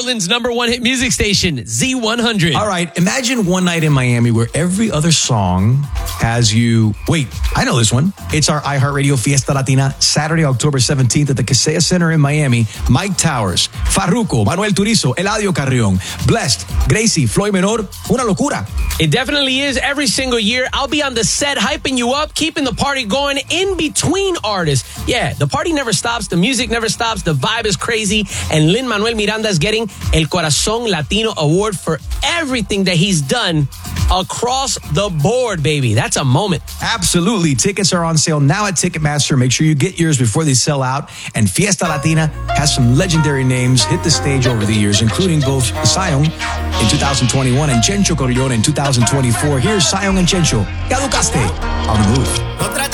Portland's #1 hit music station, Z100. All right, imagine one night in Miami where every other song has you... Wait, I know this one. It's our iHeartRadio Fiesta Latina, Saturday, October 17th at the Kaseya Center in Miami. Mike Towers, Farruko, Manuel Turizo, Eladio Carrión, Blessed, Gracie, Floyd Menor. Una locura. It definitely is. Every single year, I'll be on the set hyping you up, keeping the party going in between artists. Yeah, the party never stops. The music never stops. The vibe is crazy. And Lin-Manuel Miranda is getting El Corazón Latino Award for everything that he's done across the board, baby. That's a moment. Absolutely. Tickets are on sale now at Ticketmaster. Make sure you get yours before they sell out. And Fiesta Latina has some legendary names hit the stage over the years, including both Zion in 2021 and Chencho Corleone in 2024. Here's Zion and Chencho. Caducaste on the move.